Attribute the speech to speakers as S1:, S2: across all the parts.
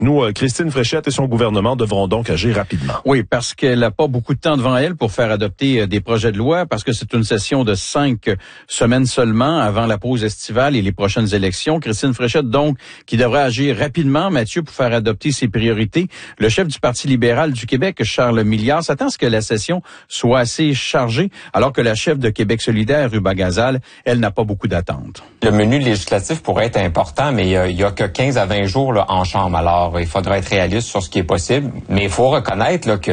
S1: Nous, Christine Fréchette et son gouvernement devront donc agir rapidement.
S2: Oui, parce qu'elle n'a pas beaucoup de temps devant elle pour faire adopter des projets de loi, parce que c'est une session de 5 semaines seulement avant la pause estivale et les prochaines élections. Christine Fréchette, donc, qui devrait agir rapidement, Mathieu, pour faire adopter ses priorités. Le chef du Parti libéral du Québec, Charles Milliard, s'attend à ce que la session soit assez chargée, alors que la chef de Québec solidaire, Ruba Gazal, elle n'a pas beaucoup d'attentes.
S3: Le menu législatif pourrait être important, mais il y a que 15 à 20 jours là, en chambre. Alors, il faudra être réaliste sur ce qui est possible. Mais il faut reconnaître là,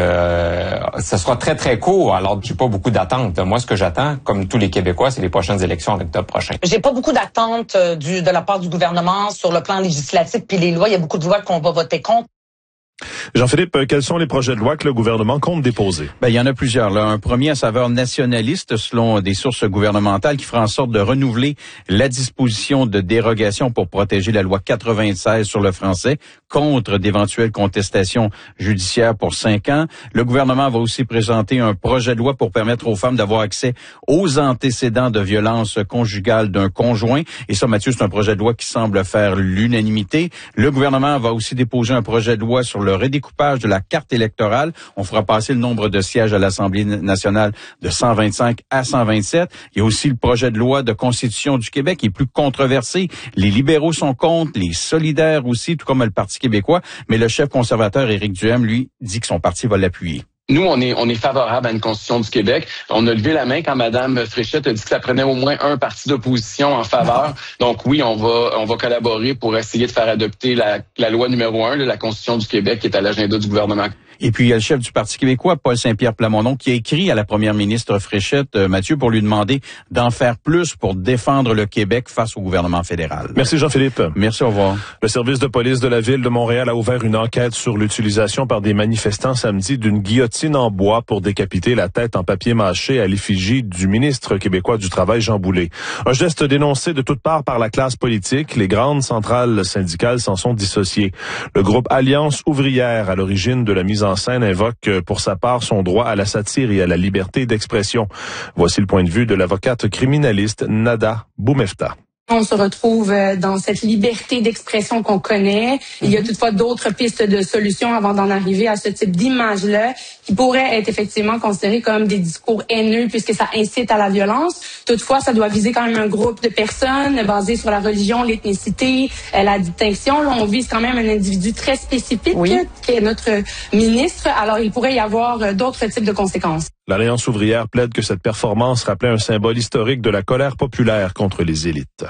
S3: que ce sera très, très court. Alors, j'ai pas beaucoup d'attentes. Moi, ce que j'attends, comme tous les Québécois, c'est les prochaines élections en octobre prochain.
S4: J'ai pas beaucoup d'attentes de la part du gouvernement sur le plan législatif puis les lois. Il y a beaucoup de lois qu'on va voter contre.
S1: Jean-Philippe, quels sont les projets de loi que le gouvernement compte déposer?
S2: Il y en a plusieurs. Là. Un premier à saveur nationaliste, selon des sources gouvernementales, qui fera en sorte de renouveler la disposition de dérogation pour protéger la loi 96 sur le français contre d'éventuelles contestations judiciaires pour 5 ans. Le gouvernement va aussi présenter un projet de loi pour permettre aux femmes d'avoir accès aux antécédents de violence conjugale d'un conjoint. Et ça, Mathieu, c'est un projet de loi qui semble faire l'unanimité. Le gouvernement va aussi déposer un projet de loi sur le redécoupage de la carte électorale. On fera passer le nombre de sièges à l'Assemblée nationale de 125 à 127. Il y a aussi le projet de loi de Constitution du Québec qui est plus controversé. Les libéraux sont contre, les solidaires aussi, tout comme le Parti québécois. Mais le chef conservateur, Éric Duhem, lui, dit que son parti va l'appuyer.
S5: Nous, on est favorable à une constitution du Québec. On a levé la main quand Mme Fréchette a dit que ça prenait au moins un parti d'opposition en faveur. Donc oui, on va collaborer pour essayer de faire adopter la loi numéro 1 de la Constitution du Québec qui est à l'agenda du gouvernement.
S2: Et puis, il y a le chef du Parti québécois, Paul Saint-Pierre Plamondon, qui a écrit à la première ministre Fréchette, Mathieu, pour lui demander d'en faire plus pour défendre le Québec face au gouvernement fédéral.
S1: Merci Jean-Philippe.
S2: Merci, au revoir.
S1: Le service de police de la Ville de Montréal a ouvert une enquête sur l'utilisation par des manifestants samedi d'une guillotine en bois pour décapiter la tête en papier mâché à l'effigie du ministre québécois du Travail, Jean Boulet. Un geste dénoncé de toutes parts par la classe politique. Les grandes centrales syndicales s'en sont dissociées. Le groupe Alliance ouvrière, à l'origine de la mise en scène, invoque pour sa part son droit à la satire et à la liberté d'expression. Voici le point de vue de l'avocate criminaliste Nada Boumefta.
S6: On se retrouve dans cette liberté d'expression qu'on connaît. Il y a toutefois d'autres pistes de solutions avant d'en arriver à ce type d'image-là qui pourraient être effectivement considérées comme des discours haineux puisque ça incite à la violence. Toutefois, ça doit viser quand même un groupe de personnes basé sur la religion, l'ethnicité, la distinction. Là, on vise quand même un individu très spécifique qui est notre ministre. Alors, il pourrait y avoir d'autres types de conséquences.
S1: L'Alliance ouvrière plaide que cette performance rappelait un symbole historique de la colère populaire contre les élites.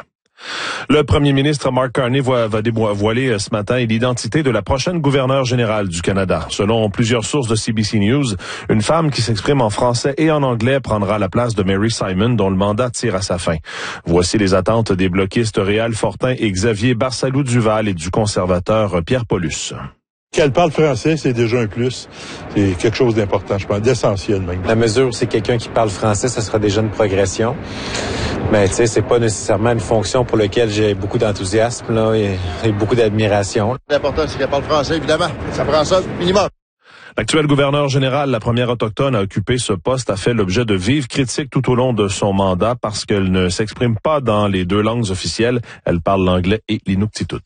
S1: Le premier ministre Mark Carney va dévoiler ce matin l'identité de la prochaine gouverneure générale du Canada. Selon plusieurs sources de CBC News, une femme qui s'exprime en français et en anglais prendra la place de Mary Simon, dont le mandat tire à sa fin. Voici les attentes des bloquistes Réal Fortin et Xavier Barsalou-Duval et du conservateur Pierre Paulus.
S7: Qu'elle parle français, c'est déjà un plus. C'est quelque chose d'important, je pense, d'essentiel même.
S8: La mesure où c'est quelqu'un qui parle français, ça sera déjà une progression. Mais tu sais, c'est pas nécessairement une fonction pour laquelle j'ai beaucoup d'enthousiasme là et beaucoup d'admiration.
S9: L'important, c'est qu'elle parle français, évidemment. Ça prend ça minimum.
S1: L'actuel gouverneur général, la première autochtone à occuper ce poste, a fait l'objet de vives critiques tout au long de son mandat parce qu'elle ne s'exprime pas dans les 2 langues officielles. Elle parle l'anglais et l'inuktitut.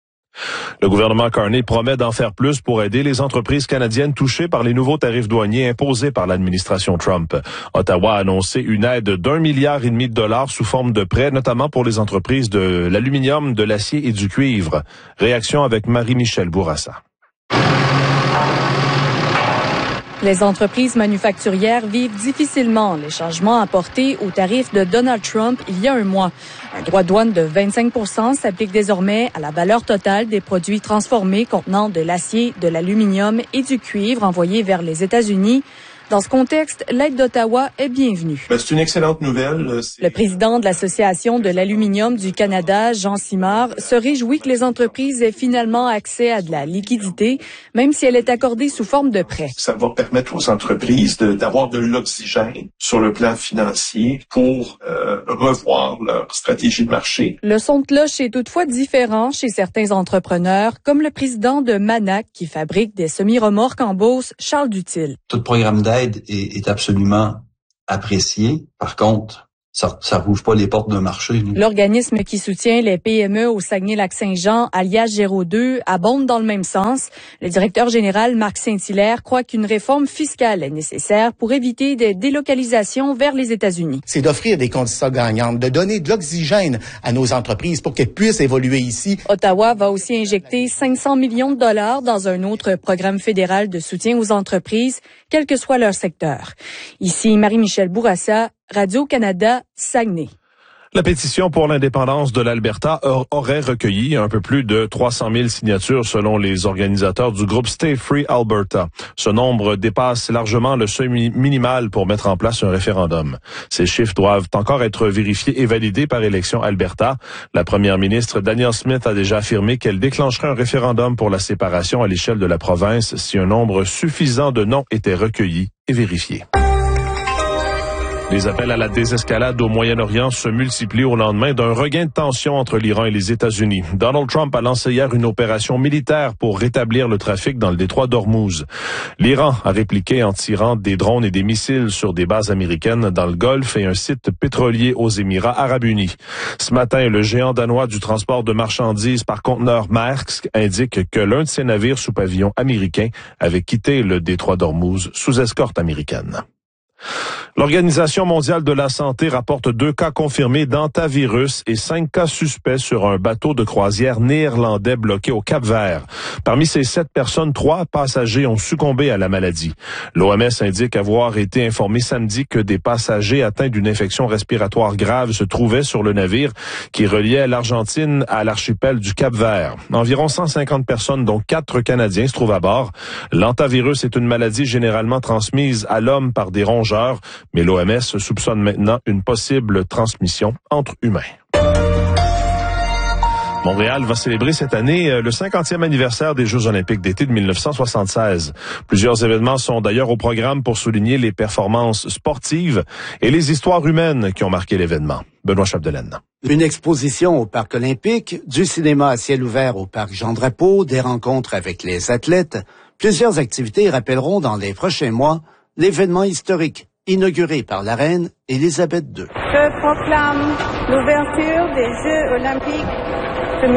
S1: Le gouvernement Carney promet d'en faire plus pour aider les entreprises canadiennes touchées par les nouveaux tarifs douaniers imposés par l'administration Trump. Ottawa a annoncé une aide d'1,5 milliard de dollars sous forme de prêts, notamment pour les entreprises de l'aluminium, de l'acier et du cuivre. Réaction avec Marie-Michel Bourassa.
S10: Les entreprises manufacturières vivent difficilement les changements apportés aux tarifs de Donald Trump il y a un mois. Un droit de douane de 25 % s'applique désormais à la valeur totale des produits transformés contenant de l'acier, de l'aluminium et du cuivre envoyés vers les États-Unis. Dans ce contexte, l'aide d'Ottawa est bienvenue.
S11: C'est une excellente nouvelle.
S10: Le président de l'Association de l'aluminium du Canada, Jean Simard, se réjouit que les entreprises aient finalement accès à de la liquidité, même si elle est accordée sous forme de prêt.
S11: Ça va permettre aux entreprises d'avoir de l'oxygène sur le plan financier pour revoir leur stratégie de marché.
S10: Le son de cloche est toutefois différent chez certains entrepreneurs, comme le président de Manac, qui fabrique des semi-remorques en Beauce, Charles Dutil.
S12: Tout programme d'aide est absolument apprécié. Par contre, ça rouvre pas les portes d'un marché.
S10: L'organisme qui soutient les PME au Saguenay-Lac-Saint-Jean, alias Géraud 2, abonde dans le même sens. Le directeur général Marc Saint-Hilaire croit qu'une réforme fiscale est nécessaire pour éviter des délocalisations vers les États-Unis.
S13: C'est d'offrir des conditions gagnantes, de donner de l'oxygène à nos entreprises pour qu'elles puissent évoluer ici.
S10: Ottawa va aussi injecter 500 millions de dollars dans un autre programme fédéral de soutien aux entreprises, quel que soit leur secteur. Ici, Marie-Michel Bourassa, Radio-Canada, Saguenay.
S1: La pétition pour l'indépendance de l'Alberta aurait recueilli un peu plus de 300 000 signatures selon les organisateurs du groupe Stay Free Alberta. Ce nombre dépasse largement le seuil minimal pour mettre en place un référendum. Ces chiffres doivent encore être vérifiés et validés par Élections Alberta. La première ministre Danielle Smith a déjà affirmé qu'elle déclencherait un référendum pour la séparation à l'échelle de la province si un nombre suffisant de noms était recueilli et vérifié. Les appels à la désescalade au Moyen-Orient se multiplient au lendemain d'un regain de tension entre l'Iran et les États-Unis. Donald Trump a lancé hier une opération militaire pour rétablir le trafic dans le détroit d'Ormuz. L'Iran a répliqué en tirant des drones et des missiles sur des bases américaines dans le Golfe et un site pétrolier aux Émirats arabes unis. Ce matin, le géant danois du transport de marchandises par conteneur Maersk indique que l'un de ses navires sous pavillon américain avait quitté le détroit d'Ormuz sous escorte américaine. L'Organisation mondiale de la santé rapporte 2 cas confirmés d'hantavirus et 5 cas suspects sur un bateau de croisière néerlandais bloqué au Cap-Vert. Parmi ces 7 personnes, 3 passagers ont succombé à la maladie. L'OMS indique avoir été informé samedi que des passagers atteints d'une infection respiratoire grave se trouvaient sur le navire qui reliait l'Argentine à l'archipel du Cap-Vert. Environ 150 personnes, dont 4 Canadiens, se trouvent à bord. L'hantavirus est une maladie généralement transmise à l'homme par des rongeurs, mais l'OMS soupçonne maintenant une possible transmission entre humains. Montréal va célébrer cette année le 50e anniversaire des Jeux olympiques d'été de 1976. Plusieurs événements sont d'ailleurs au programme pour souligner les performances sportives et les histoires humaines qui ont marqué l'événement. Benoît Chapdelaine.
S14: Une exposition au Parc olympique, du cinéma à ciel ouvert au Parc Jean-Drapeau, des rencontres avec les athlètes. Plusieurs activités rappelleront dans les prochains mois l'événement historique inauguré par la reine Élisabeth II.
S15: Je proclame l'ouverture des Jeux olympiques de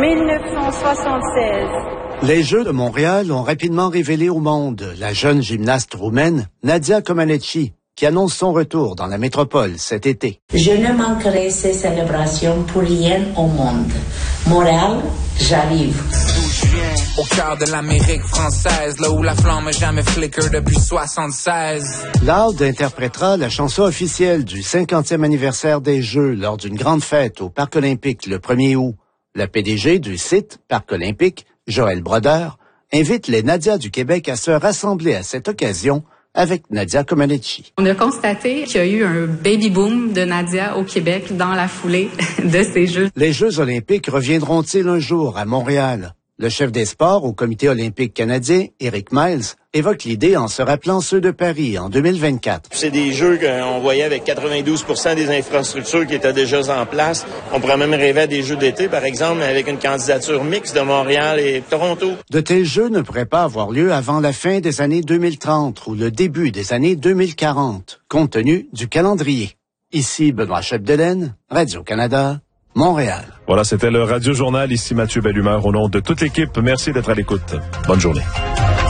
S15: 1976.
S14: Les Jeux de Montréal ont rapidement révélé au monde la jeune gymnaste roumaine Nadia Comaneci, qui annonce son retour dans la métropole cet été.
S16: Je ne manquerai ces célébrations pour rien au monde. Montréal, j'arrive.
S17: Au cœur de l'Amérique française, là où la flamme n'a jamais flicker depuis 76.
S14: Loud interprétera la chanson officielle du 50e anniversaire des Jeux lors d'une grande fête au Parc olympique le 1er août. La PDG du site Parc olympique, Joël Brodeur, invite les Nadias du Québec à se rassembler à cette occasion avec Nadia Comaneci.
S6: On a constaté qu'il y a eu un baby boom de Nadia au Québec dans la foulée de ces Jeux.
S14: Les Jeux olympiques reviendront-ils un jour à Montréal? Le chef des sports au Comité olympique canadien, Eric Miles, évoque l'idée en se rappelant ceux de Paris en 2024.
S18: C'est des jeux qu'on voyait avec 92% des infrastructures qui étaient déjà en place. On pourrait même rêver à des jeux d'été, par exemple, avec une candidature mixte de Montréal et Toronto.
S14: De tels jeux ne pourraient pas avoir lieu avant la fin des années 2030 ou le début des années 2040, compte tenu du calendrier. Ici Benoît Chapdelaine, Radio-Canada, Montréal.
S1: Voilà, c'était le Radio Journal. Ici Mathieu Bellumeur au nom de toute l'équipe. Merci d'être à l'écoute. Bonne journée.